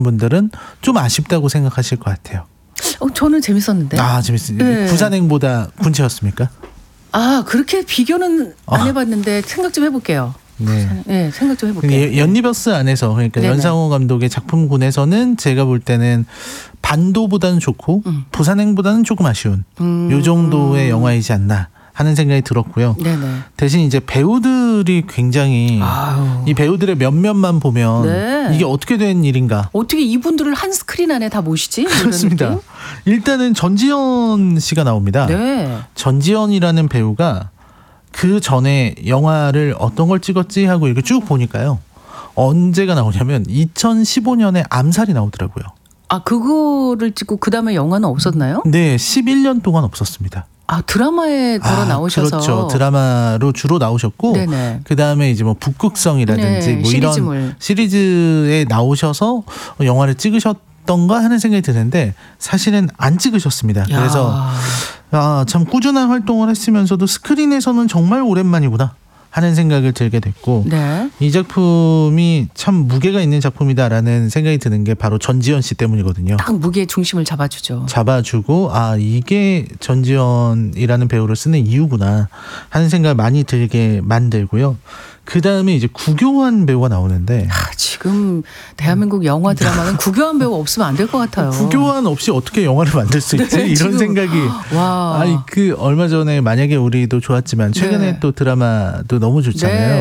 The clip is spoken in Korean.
분들은 좀 아쉽다고 생각하실 것 같아요. 저는 재밌었는데. 재밌어요. 네. 부산행보다 군체였습니까? 그렇게 비교는 안 해봤는데 생각 좀 해볼게요. 네. 생각 좀 해볼게요. 연니버스 안에서 그러니까 네네. 연상호 감독의 작품군에서는 제가 볼 때는 반도보다는 좋고 부산행보다는 조금 아쉬운 요 정도의 영화이지 않나 하는 생각이 들었고요. 네네. 대신 이제 배우들이 굉장히 이 배우들의 면면만 보면 네. 이게 어떻게 된 일인가. 어떻게 이분들을 한 스크린 안에 다 모시지? 이런 그렇습니다. 느낌? 일단은 전지현 씨가 나옵니다. 네. 전지현이라는 배우가 그 전에 영화를 어떤 걸 찍었지 하고 이렇게 쭉 보니까요. 언제가 나오냐면 2015년에 암살이 나오더라고요. 그거를 찍고 그 다음에 영화는 없었나요? 네, 11년 동안 없었습니다. 드라마에 걸어 나오셔서. 그렇죠. 드라마로 주로 나오셨고, 네네. 그 다음에 이제 뭐 북극성이라든지 네, 뭐 시리즈물. 이런 시리즈에 나오셔서 영화를 찍으셨던가 하는 생각이 드는데 사실은 안 찍으셨습니다. 그래서 참 꾸준한 활동을 했으면서도 스크린에서는 정말 오랜만이구나 하는 생각을 들게 됐고, 네. 이 작품이 참 무게가 있는 작품이다라는 생각이 드는 게 바로 전지현 씨 때문이거든요. 딱 무게의 중심을 잡아주죠. 잡아주고 이게 전지현이라는 배우를 쓰는 이유구나 하는 생각을 많이 들게 만들고요. 그 다음에 이제 구교환 배우가 나오는데 지금 대한민국 영화 드라마는 구교환 배우 없으면 안 될 것 같아요. 구교환 없이 어떻게 영화를 만들 수 있지? 이런 지금. 생각이. 와. 얼마 전에 만약에 우리도 좋았지만 최근에 네. 또 드라마도 너무 좋잖아요. 네.